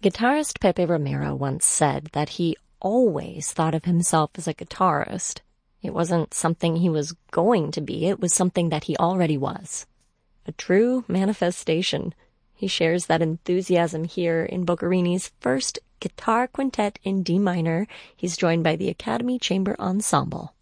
Guitarist Pepe Romero once said that he always thought of himself as a guitarist. It wasn't something he was going to be, it was something that he already was. A true manifestation. He shares that enthusiasm here in Boccherini's first guitar quintet in D minor. He's joined by the Academy Chamber Ensemble.